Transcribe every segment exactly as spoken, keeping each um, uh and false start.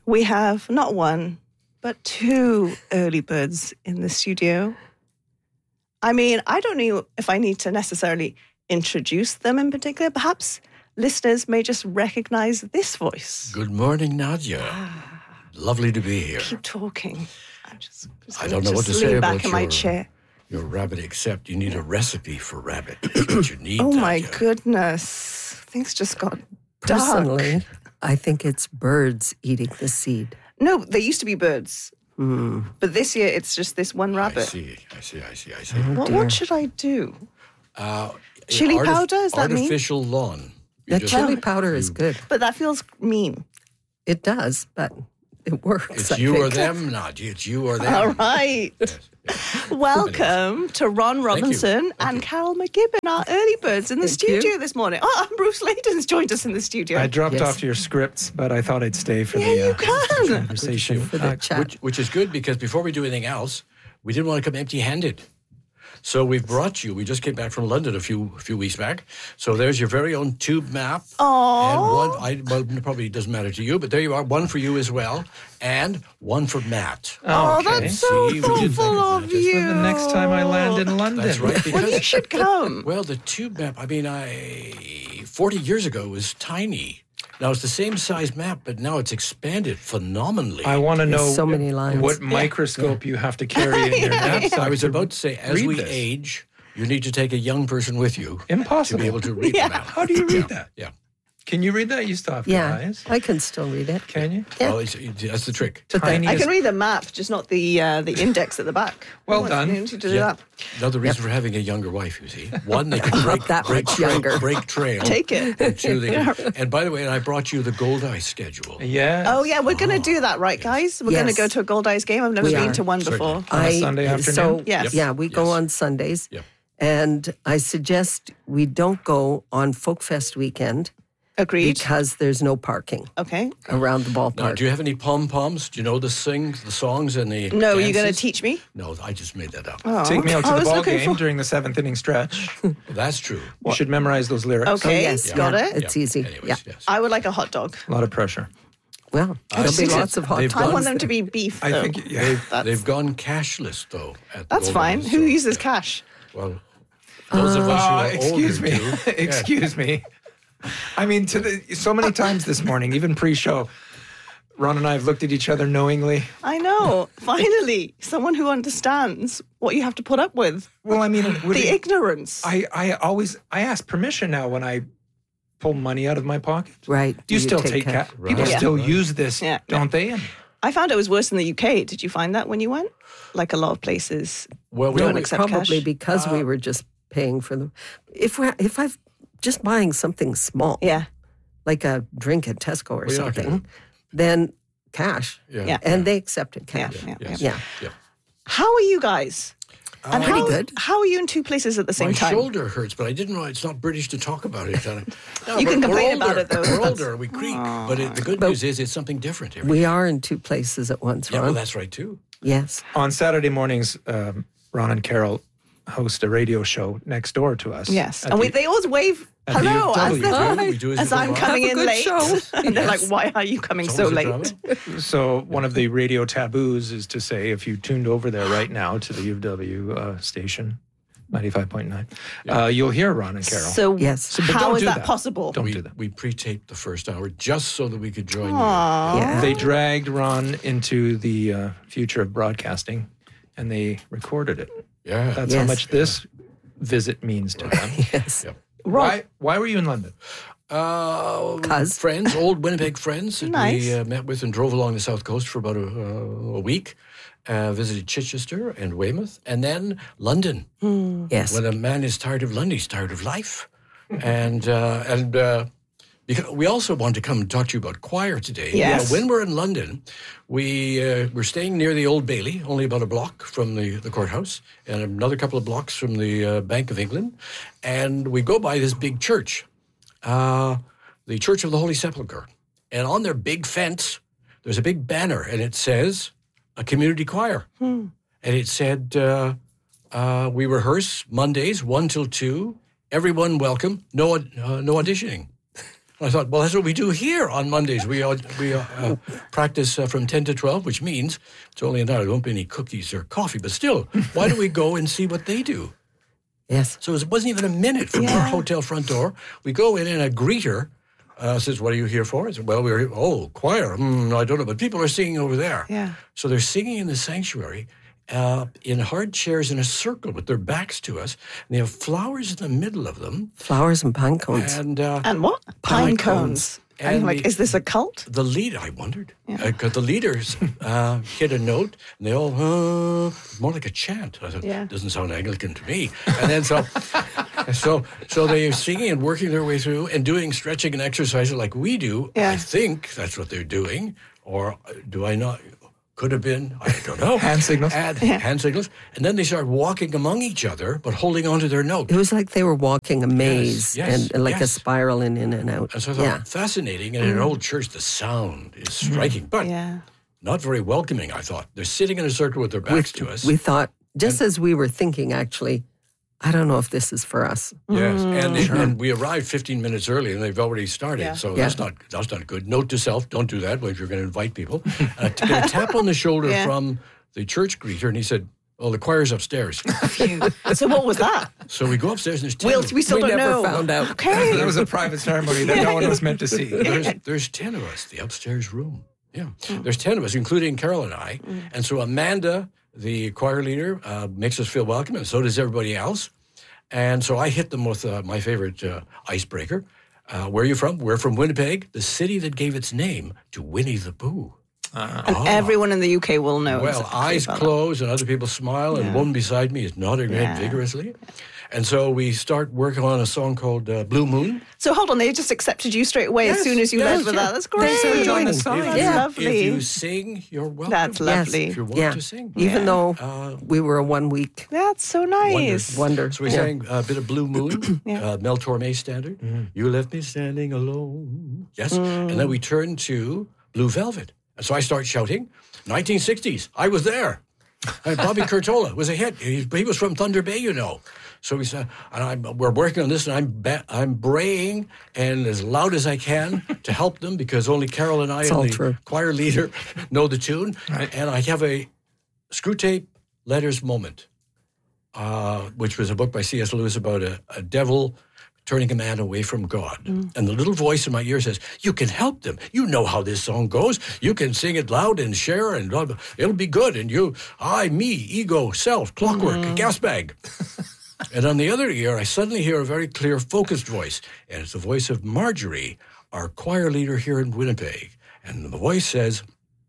We have not one, but two early birds in the studio. I mean, I don't know if I need to necessarily introduce them in particular. Perhaps listeners may just recognize this voice. Good morning, Nadia. Ah, Lovely to be here. keep talking. I'm just, just I don't gonna know what just to say lean about back in my your- chair. Your rabbit, except you need a recipe for rabbit. That's what you need, Oh my Nadia. goodness. Things just got dark. Personally, I think it's birds eating the seed. No, there used to be birds. Mm. But this year it's just this one I rabbit. see, I see, I see, I see. What, dear. what should I do? Uh, Chili artif- powder, is that mean? Artificial lawn. You The just- chili powder is good. But that feels mean. It does, but it works. It's I you or think. them, Nadia. It's you or them. All right. Yes, yes. Welcome to Ron Robinson Thank and you. Carol McGibbon, our early birds in the Thank you. studio this morning. Oh, and Bruce Layton's joined us in the studio. I dropped Yes. off to your scripts, but I thought I'd stay for Yeah, the you uh, can. conversation. For the Uh, chat. Which, which is good because before we do anything else, we didn't want to come empty-handed. So we've brought you. We just came back from London a few a few weeks back. So there's your very own tube map. Aw. And one, I, well, it probably doesn't matter to you, but there you are. One for you as well, and one for Matt. Oh, okay. that's so See, we did thoughtful think of of that. Just you. For the next time I land in London. That's right. Well, you Because, should come. well, the tube map, I mean, I forty years ago was tiny. Now it's the same size map, but now it's expanded phenomenally. I want to There's know so many lines. what microscope you have to carry in your knapsack. I was to about to say, as read we this. age, you need to take a young person with you to Impossible. be able to read Yeah. the map. How do you read that? Yeah. Can you read that? You still have good Yeah, eyes. I can still read it. Can you? Yeah. Well, it's, that's the trick. But Tiny then, I can read the map, just not the uh, the index at the back. Well I done. want you to do Yeah. that. Another reason for having a younger wife, you see. One, they can break, that break, much break, younger. break trail. Take it. And two, they can, and by the way, I brought you the Gold Eye schedule. Yeah. Oh, yeah, we're going to do that, right, guys? We're going to Yes. go to a Gold Eyes game. I've never We been are. to one Certainly. before. On a Sunday afternoon? So, Yes. yeah, we go Yes. on Sundays. Yep. And I suggest we don't go on Folkfest weekend Agreed. because there's no parking Okay. around the Now, ballpark. do you have any pom-poms? Do you know the sing, the songs and the No, you're going to dances? teach me? No, I just made that up. Oh, Take me out I to the was ball looking game for- during the seventh inning stretch. Well, that's true. You should memorize those lyrics. Okay, Oh, yes, got yeah. it. It's easy. Anyways, Yeah. yes. I would like a hot dog. A lot of pressure. Well, there'll be see lots it. of hot They've dogs. I want them to there. be beef, I though. think yeah. They've, That's- they've gone cashless, though. At the That's Gold fine. Eyes, Who so, uses yeah. cash? Well, those of us who Uh, are excuse older me. do. Yeah. excuse me. I mean, to the so many times this morning, even pre-show, Ron and I have looked at each other knowingly. I know. Finally, someone who understands what you have to put up with. Well, I mean, would The it- ignorance. I, I always I ask permission now when I pull money out of my pocket. Right. You, Do still take cash? cash. Right. People Yeah. still Right. use this, Yeah. don't they? And I found it was worse in the U K. Did you find that when you went? Like a lot of places. Well, we Don't only, accept Probably cash. because we were just paying for them. If we if I've just buying something small, Yeah. like a drink at Tesco or Well, yeah, okay. something, then cash. Yeah. Yeah. And they accepted Yeah. cash. Yeah. Yes. yeah. Yeah. Yeah. How are you guys? And Pretty how, good. How are you in two places at the same My time? shoulder hurts, but I didn't know it's not British to talk about it. No, You can we're- we're complain about older. it, though. We're That's- older. We creak. But it, the good But news is it's something different. Every We are in two places at once, yeah, Ron. well, that's right, too. Yes. on Saturday mornings, um, Ron and Carol host a radio show next door to us. Yes. at And we, the- they always wave at the hello U as, W. they're- We do as as we go I'm along. coming Have a in good late. show. And they're Yes. like, why are you coming It's so always a late? drama. So one of the radio taboos is to say, if you tuned over there right now to the U W uh, station, ninety-five point nine, uh, you'll hear Ron and Carol. So Yes. So, but how don't is do that, that. possible? Don't we, do that. we pre-taped the first hour just so that we could join Aw. Yeah. They dragged Ron into the uh, future of broadcasting, and they recorded it. you. Yeah. That's how Yes. much this visit means to them. Yes. Yep. Why? Why were you in London? Uh, 'Cause? friends, old Winnipeg friends that Nice. we uh, met with and drove along the south coast for about a, uh, a week. Uh, visited Chichester and Weymouth, and then London. Yes. When a man is tired of London, he's tired of life. and uh, and uh, because we also want to come and talk to you about choir today. Yes. Now, when we're in London, we uh, we're staying near the Old Bailey, only about a block from the, the courthouse, and another couple of blocks from the uh, Bank of England, and we go by this big church, uh, the Church of the Holy Sepulchre, and on their big fence, there's a big banner, and it says a community choir, and it said uh, uh, we rehearse Mondays one till two. Everyone welcome. No, uh, no auditioning. And I thought, well, that's what we do here on Mondays. We uh, we uh, uh, practice uh, from ten to twelve, which means it's only an hour. There won't be any cookies or coffee. But still, why don't we go and see what they do? Yes. So it wasn't even a minute from Yeah. our hotel front door. We go in and a greeter uh, says, what are you here for? I said, well, we're here. Oh, choir. Hmm, I don't know. But people are singing over there. Yeah. So they're singing in the sanctuary uh, in hard chairs in a circle with their backs to us. And they have flowers in the middle of them. Flowers and pine cones. And uh, And what? Pine, Pine cones. cones. And And like, the- is this a cult? the lead, I wondered, because the leaders uh, hit a note, and they all, uh, more like a chant. I thought, Yeah. doesn't sound Anglican to me. And then so, so, so they're singing and working their way through and doing stretching and exercises like we do. Yeah. I think that's what they're doing, or do I not? Could have been. I don't know. Hand signals. And, Hand signals. And then they start walking among each other, but holding onto their note. It was like they were walking a maze yes, and, and like a yes. spiraling in and out. And so I thought, yeah. fascinating. And in an old church, the sound is striking, but Yeah. not very welcoming, I thought. They're sitting in a circle with their backs to us. We thought, just as we were thinking, actually, I don't know if this is for us. Yes, and, they, and we arrived fifteen minutes early, and they've already started. Yeah. So Yeah. that's not that's not good. Note to self: don't do that if you're going to invite people. Uh, to get a tap on the shoulder Yeah. from the church greeter, and he said, "Oh, the choir's upstairs." Phew. So what was that? So we go upstairs, and there's ten. We'll, of- we still We don't never know. found out. Okay. That was a private ceremony that no one was meant to see. there's, there's ten of us, the upstairs room. Yeah, Mm. there's ten of us, including Carol and I. And so Amanda, the choir leader, uh, makes us feel welcome, and so does everybody else. And so I hit them with uh, my favorite uh, icebreaker. Uh, where are you from? We're from Winnipeg, the city that gave its name to Winnie the Pooh. And everyone in the U K will know. Well, exactly eyes about closed and other people smile, and the woman beside me is nodding her head Yeah. vigorously. And so we start working on a song called uh, Blue Moon. that. So hold on, they just accepted you straight away as Yes, soon as you yes, led with sure. that. That's great. Thanks for joining. That's If you, lovely. if you sing, you're welcome. That's Yes. lovely. If you want Yeah. to sing. Even though Uh, we were a one week That's so nice. wonder. So we Yeah. sang a bit of Blue Moon, Yeah. uh, Mel Torme standard. You left me standing alone. Yes. And then we turned to Blue Velvet. And so I start shouting, nineteen sixties, I was there. And Bobby Curtola was a hit. He, he was from Thunder Bay, you know. So we said, and I'm, we're working on this, and I'm ba- I'm braying and as loud as I can to help them because only Carol and I It's and all the true. choir leader know the tune. Right. And I have a Screw Tape Letters Moment, uh, which was a book by C S Lewis about a, a devil turning a man away from God. And the little voice in my ear says, you can help them. You know how this song goes. You can sing it loud and share, and blah, blah. It'll be good. And you, I, me, ego, self, clockwork, gas bag. And on the other ear, I suddenly hear a very clear, focused voice. And it's the voice of Marjorie, our choir leader here in Winnipeg. And the voice says,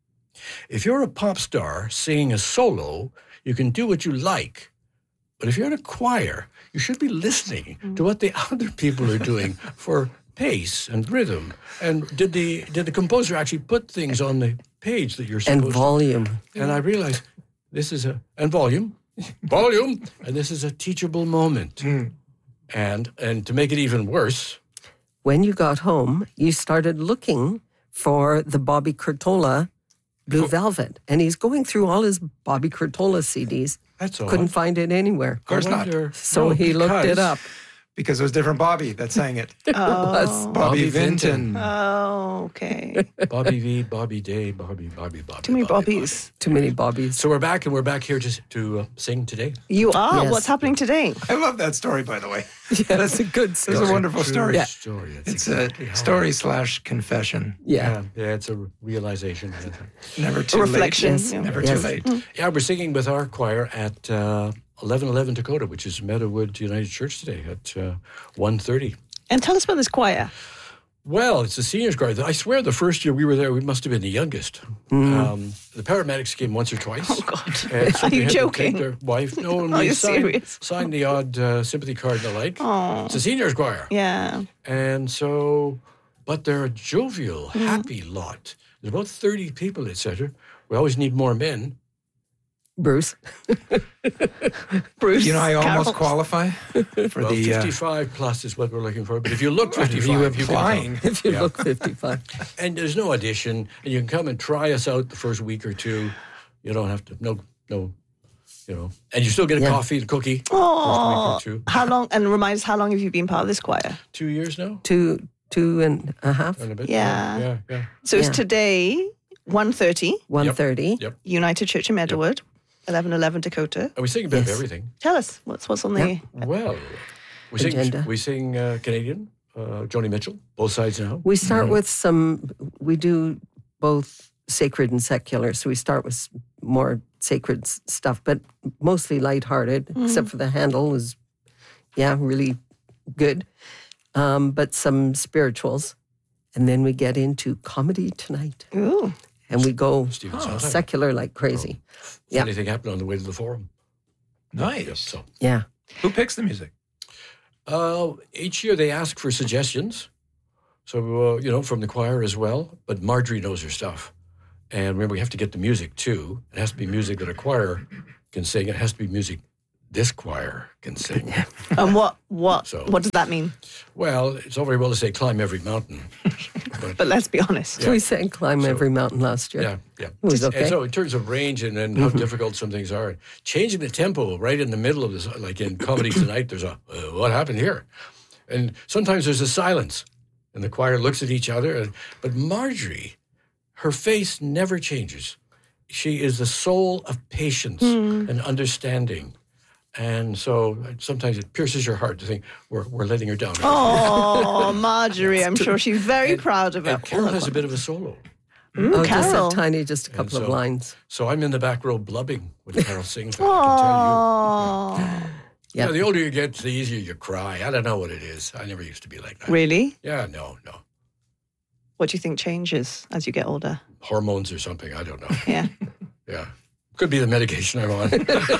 if you're a pop star singing a solo, you can do what you like. But if you're in a choir, you should be listening to what the other people are doing for pace and rhythm. And did the did the composer actually put things on the page that you're supposed and volume. to? And I realized this is a and volume, volume, and this is a teachable moment. And and to make it even worse, When you got home, you started looking for the Bobby Curtola Blue Velvet. And he's going through all his Bobby Curtola C Ds. that's all. Couldn't find it anywhere. Of course not. So he looked it up. Because it was different Bobby that sang it. Was- Bobby, Bobby Vinton. Oh, okay. Bobby V, Bobby Day, Bobby, Bobby, Bobby. Too many Bobby, Bobbies. Too many Bobbies. So we're back, and we're back here to to uh, sing today. You are. Yes. What's happening today? I love that story, by the way. Yeah, that's a good It's story. a wonderful True story. Yeah. story. It's, It's exactly a how- story slash confession. Yeah. Yeah, yeah, it's a realization. Never too reflection. late. Yes. Yeah. Never Yes. too late. Yeah, we're singing with our choir at uh, eleven eleven Dakota, which is Meadowood United Church today at uh, one thirty. And tell us about this choir. Well, it's the seniors choir. I swear the first year we were there, we must have been the youngest. Um, the paramedics came once or twice. Oh, God. And so Are they you had to joking? take their wife. No, and Are we you signed, serious? signed the odd uh, sympathy card and the like. Oh. It's a seniors choir. Yeah. And so, but they're a jovial, Mm-hmm. happy lot. There's about thirty people, et cetera. We always need more men. Bruce. Bruce. You know, I almost Carol. qualify for Well, the. Uh, fifty-five plus is what we're looking for. But if you look are fifty-five, you you can applying? come. If you Yeah. look fifty-five. And there's no audition, and you can come and try us out the first week or two. You don't have to, no, no, you know. And you still get a Yeah. coffee and cookie. Oh, First week or two. how long? And remind us, how long have you been part of this choir? Two years now? Two two and a half, And a bit. Yeah. Yeah, yeah. So it's Yeah. today, one thirty, one thirty. Yep. United Church in Meadowood, eleven eleven Dakota. And we sing a bit Yes. of everything. Tell us what's what's on the. Well, we sing, Agenda. we sing uh, Canadian, uh, Joni Mitchell, both sides now. We start with some, we do both sacred and secular. So we start with s- more sacred s- stuff, but mostly lighthearted, except for the handle is, yeah, really good. Um, but some spirituals. And then we get into comedy tonight. Ooh. And we go Stephen Sondheim. secular like crazy. Yeah. Anything happened on the way to the forum. Nice. Yep, so. Yeah. Who picks the music? Uh, each year they ask for suggestions. So, uh, you know, from the choir as well. But Marjorie knows her stuff. And remember, we have to get the music, too. It has to be music that a choir can sing. It has to be music this choir can sing. And what what So- what does that mean? Well, it's all very well to say climb every mountain. But let's be honest. We sang Climb Every Mountain last year. Yeah, yeah. It was And okay. so in terms of range and, and how difficult some things are, changing the tempo right in the middle of this, like in Comedy Tonight, there's a, uh, what happened here? And sometimes there's a silence and the choir looks at each other. And, but Marjorie, her face never changes. She is the soul of patience and understanding. And so sometimes it pierces your heart to think we're, we're letting her down. Oh, Marjorie, I'm sure she's very proud of it. And Carol has a bit of a solo. Ooh, Oh, just Carol. a tiny, just a couple of so- lines. So I'm in the back row blubbing when Carol sings. I can tell you. Oh, Yeah. Yeah, the older you get, the easier you cry. I don't know what it is. I never used to be like that. really? Yeah, no, no. What do you think changes as you get older? Hormones or something. I don't know. Yeah. Yeah. Could be the medication I'm on.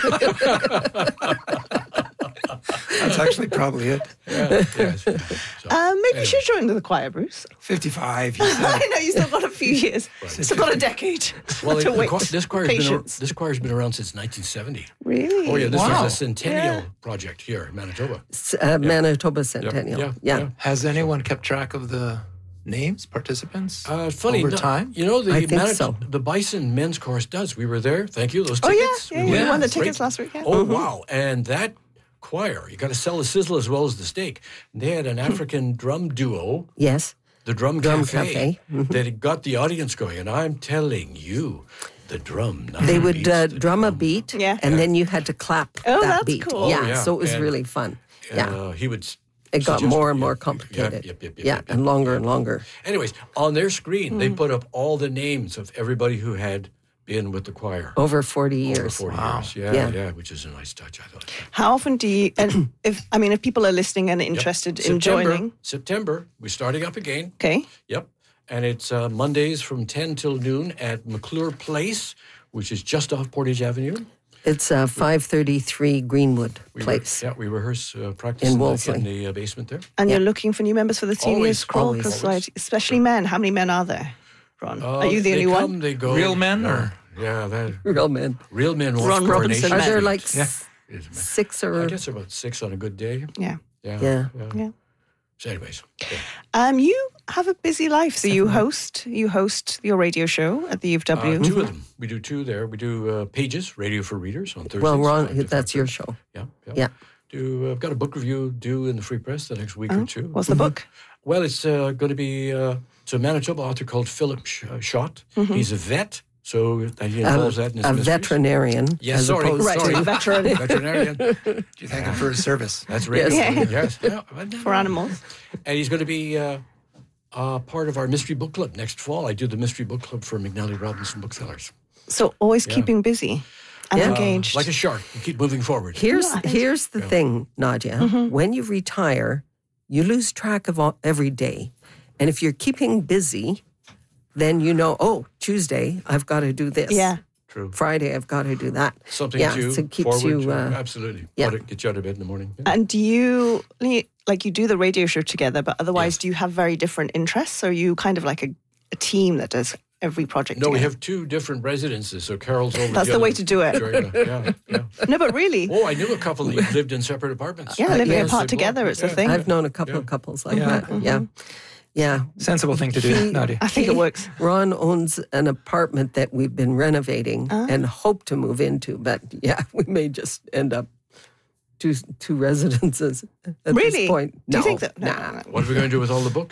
That's actually probably it. yeah, yes. So, Um, maybe Anyway. you should join the choir, Bruce. fifty-five, he said. I know you still got a few years. Still got a decade well, to the, wait. choir- this choir's been ar- Patience. this choir's been around since nineteen seventy. Really? Oh yeah, this Wow. was a centennial Yeah. project here in Manitoba. S- Uh, Manitoba Centennial. yeah, Yeah. yeah. Has anyone kept track of the names, participants? Uh, funny, Over no- time? you know the I think Manit- so. the Bison men's chorus does. We were there. Thank you. Those Oh, yeah. tickets. Yeah, we yeah, went. you won the Great. tickets last week, yeah. Oh wow! And that choir, you got to sell the sizzle as well as the steak. They had an African drum duo, Yes. the Drum, Drum Cafe, Cafe. Mm-hmm. that got the audience going. And I'm telling you, the drum. nothing They would beats uh, the drum a beat, Yeah. and then you had to clap Oh, that that's beat. cool. Yeah, Oh, yeah. so it was And, really fun. Yeah, Uh, he would. s- it got suggest- more and more yep, complicated. Yep, yep, yep, yep, yeah, yep, and yep. longer and longer. Anyways, on their screen, Mm. they put up all the names of everybody who had been with the choir. Over forty Over years. forty years. Yeah, Yeah. yeah, which is a nice touch, I thought. How often do you, and if, I mean, if people are listening and interested in September, joining, September, we're starting up again. okay, Yep. And it's uh, Mondays from ten till noon at McClure Place, which is just off Portage Avenue. It's uh, five thirty-three Greenwood We re- Place. yeah, we rehearse uh, practice In in, the, Wolseley. in the uh, basement there. and you're looking for new members for the Senior Always, Scroll always, Society, especially men. How many men are there, Ron? are you the Uh, they only come, one? They go. Real men, Yeah, or? Yeah, that, Real men. real men watch Ron Robinson Coronation Are there men. like Street. s- Is- six I or? guess about six on a good day. Yeah. Yeah. Yeah. Yeah. So, anyways, yeah. Um, you have a busy life, so you host you host your radio show at the U of Uh, W. two of them. We do two there. We do uh, Pages, Radio for Readers on Thursdays. Well, Ron, five to that's your five show. thirty. Yeah, yeah. Yeah. Do uh, I've got a book review due in the Free Press the next week or two. What's the book? Well, it's uh, going to be uh, it's a Manitoba author called Philip Sh- uh, Schott. He's a vet, so that he involves that in his A mysteries. veterinarian. Yes, as sorry, opposed Right, sorry. a veteran veterinarian. Do you thank him for his service? That's radio. Yes. Yes. Yeah, I know. for animals. And he's going to be uh, uh, part of our mystery book club next fall. I do the mystery book club for McNally Robinson Booksellers. So always keeping busy and Yeah. engaged. Like a shark, you keep moving forward. Here's Yeah, I think- here's the thing, Nadia. Mm-hmm. When you retire, you lose track of all, every day, and if you're keeping busy, then you know, oh, Tuesday I've got to do this. yeah. True. Friday I've got to do that. Something yeah, to so it keeps forward you. to. Uh, Absolutely. yeah. Ought to get you out of bed in the morning. Yeah. And do you like you do the radio show together, but otherwise, do you have very different interests? Or are you kind of like a, a team that does every project? No, we together? have two different residences, so Carol's over. That's the way to do it. Join the- yeah, yeah. No, but really, Oh, I knew a couple that lived in separate apartments. yeah, living yes. apart together, it's a Yeah. thing. I've known a couple of couples like Yeah. that. Yeah, yeah. Sensible thing to do, Nadia. I think it works. Ron owns an apartment that we've been renovating Ah. and hope to move into, but yeah, we may just end up two two residences at Really? this point. Do you No, think that? No, nah. no, no. What are we going to do with all the books?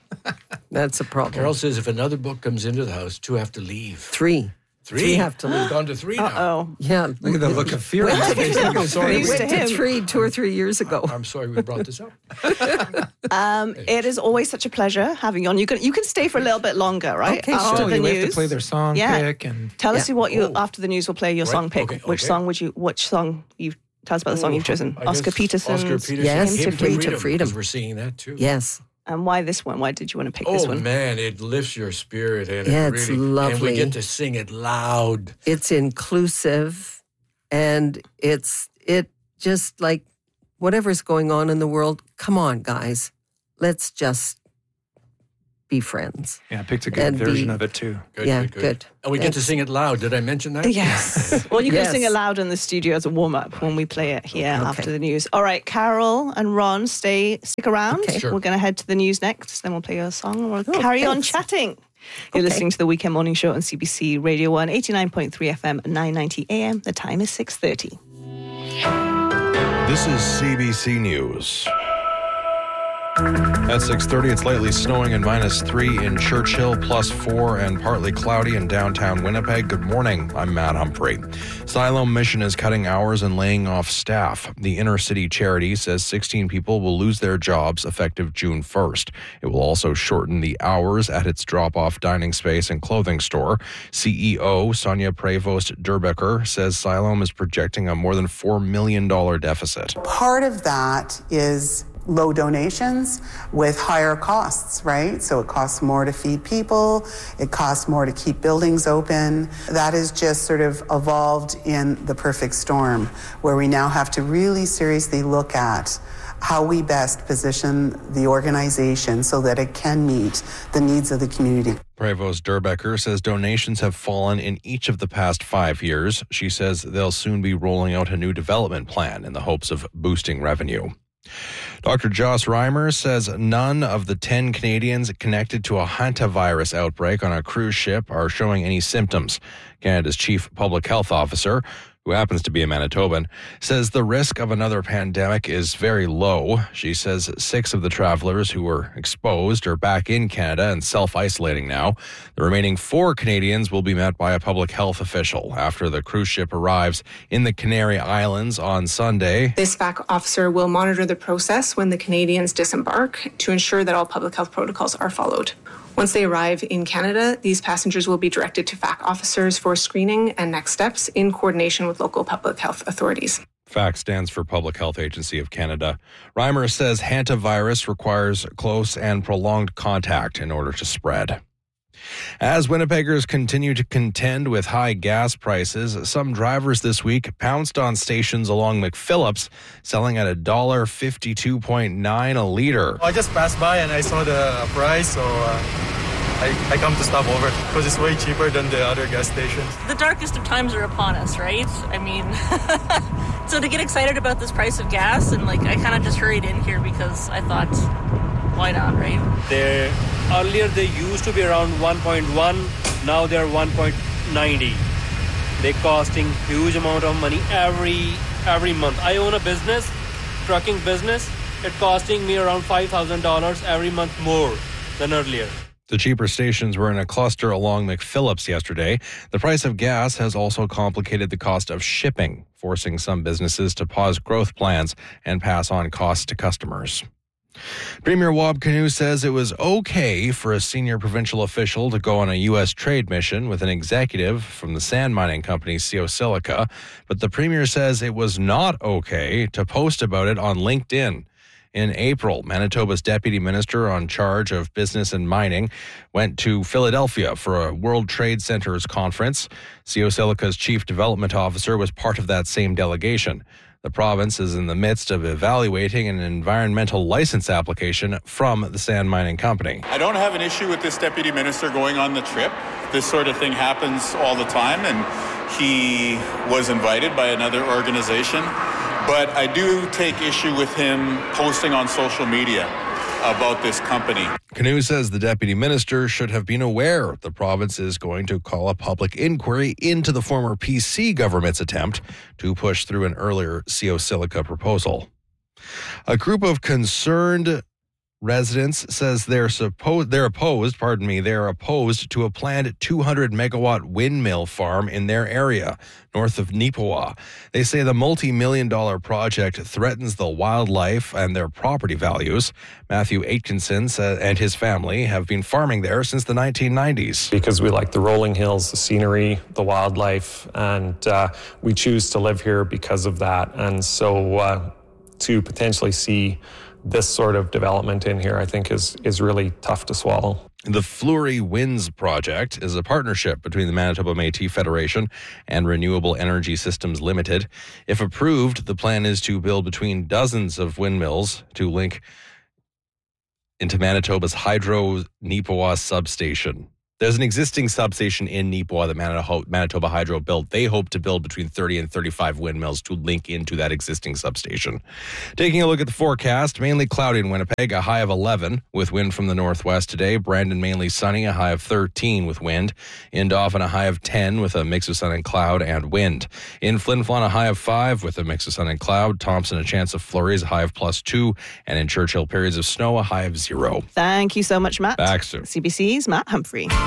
That's a problem. Carol says if another book comes into the house, two have to leave. Three. Three? Three have to leave. We've gone to three now. Uh-oh. Yeah. Look at the look of fear on his face. Look at his Sorry. We face. went to to him. three two or three years ago. I'm sorry we brought this up. Um, it is always such a pleasure having you on. You can you can stay for a little bit longer, right? Okay, after sure. the We news. have to play their song Yeah. pick and Tell us Yeah. what you Oh. after the news. We'll play your Right, song pick. okay, Which okay. song would you? Which song you? Tell us about the song you've chosen. I Oscar guess Peterson. Oscar Peterson. Yes, Hymn Hymn to Freedom. Because we're singing that too. Yes. And why this one? Why did you want to pick this Oh one? man, it lifts your spirit and Yeah, it it's really, and we lovely. get to sing it loud. It's inclusive, and it's it just like whatever's going on in the world. Come on, guys, let's just be friends. yeah, I picked a good And version the- of it too. Good, Yeah, good, good. good. And we get to Thanks. sing it loud. Did I mention that? Yes. Well, you can Yes. sing it loud in the studio as a warm up when we play it here Okay. after the news. All right, Carol and Ron, stay stick around. Okay. Sure. We're going to head to the news next. Then we'll play your song and we'll carry on thanks. chatting. You're Okay. listening to the Weekend Morning Show on C B C Radio One, eighty-nine point three F M, nine ninety A M. The time is six thirty. This is C B C News. At six thirty, it's lightly snowing and minus three in Churchill, plus four and partly cloudy in downtown Winnipeg. Good morning. I'm Matt Humphrey. Siloam Mission is cutting hours and laying off staff. The inner city charity says sixteen people will lose their jobs effective June first. It will also shorten the hours at its drop-off dining space and clothing store. C E O Sonia Prevost Durbecker says Siloam is projecting a more than four million dollars deficit. Part of that is low donations with higher costs, right? So it costs more to feed people, it costs more to keep buildings open. That has just sort of evolved in the perfect storm, where we now have to really seriously look at how we best position the organization so that it can meet the needs of the community. Prevost Durbecker says donations have fallen in each of the past five years. She says they'll soon be rolling out a new development plan in the hopes of boosting revenue. Doctor Joss Reimer says none of the ten Canadians connected to a hantavirus outbreak on a cruise ship are showing any symptoms. Canada's chief public health officer, who happens to be a Manitoban, says the risk of another pandemic is very low. She says six of the travelers who were exposed are back in Canada and self-isolating now. The remaining four Canadians will be met by a public health official after the cruise ship arrives in the Canary Islands on Sunday. This F A C officer will monitor the process when the Canadians disembark to ensure that all public health protocols are followed. Once they arrive in Canada, these passengers will be directed to F A C officers for screening and next steps in coordination with local public health authorities. F A C stands for Public Health Agency of Canada. Reimer says hantavirus requires close and prolonged contact in order to spread. As Winnipeggers continue to contend with high gas prices, some drivers this week pounced on stations along McPhillips selling at one dollar fifty-two point nine a litre. I just passed by and I saw the price, so uh, I, I come to stop over because it's way cheaper than the other gas stations. The darkest of times are upon us, right? I mean, so to get excited about this price of gas, and like I kind of just hurried in here because I thought, why not, right? They earlier they used to be around one point one, now they're one point nine zero. They're costing huge amount of money every every month. I own a business, trucking business. It's costing me around five thousand dollars every month more than earlier. The cheaper stations were in a cluster along McPhillips yesterday. The price of gas has also complicated the cost of shipping, forcing some businesses to pause growth plans and pass on costs to customers. Premier Wab Kinew says it was okay for a senior provincial official to go on a U S trade mission with an executive from the sand mining company Ceosilica, but the Premier says it was not okay to post about it on LinkedIn. In April, Manitoba's deputy minister on charge of business and mining went to Philadelphia for a World Trade Center's conference. Ceosilica's chief development officer was part of that same delegation. The province is in the midst of evaluating an environmental license application from the sand mining company. I don't have an issue with this deputy minister going on the trip. This sort of thing happens all the time, and he was invited by another organization. But I do take issue with him posting on social media about this company. Kinew says the deputy minister should have been aware the province is going to call a public inquiry into the former P C government's attempt to push through an earlier Ceosilica proposal. A group of concerned residents says they're supposed they're opposed, pardon me, they're opposed to a planned two hundred megawatt windmill farm in their area north of Neepawa. They say the multi-million dollar project threatens the wildlife and their property values. Matthew Aitkinson and his family have been farming there since the nineteen nineties. Because we like the rolling hills, the scenery, the wildlife, and uh, we choose to live here because of that. And so uh, to potentially see this sort of development in here, I think is is really tough to swallow. The Fleury Winds project is a partnership between the Manitoba Métis Federation and Renewable Energy Systems Limited. If approved, the plan is to build between dozens of windmills to link into Manitoba's Hydro Neepawa substation. There's an existing substation in Neepawa that Manitoba Hydro built. They hope to build between thirty and thirty-five windmills to link into that existing substation. Taking a look at the forecast, mainly cloudy in Winnipeg, a high of eleven with wind from the northwest today. Brandon mainly sunny, a high of thirteen with wind. In Dauphin, a high of ten with a mix of sun and cloud and wind. In Flin Flon, a high of five with a mix of sun and cloud. Thompson, a chance of flurries, a high of plus two. And in Churchill, periods of snow, a high of zero. Thank you so much, Matt. Back soon. C B C's Matt Humphrey.